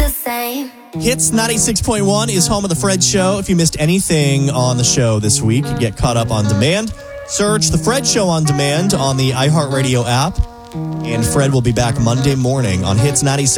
the same. Hits 96.1 is home of the Fred Show. If you missed anything on the show this week, get caught up on demand. Search The Fred Show on demand on the iHeartRadio app. And Fred will be back Monday morning on Hits 96.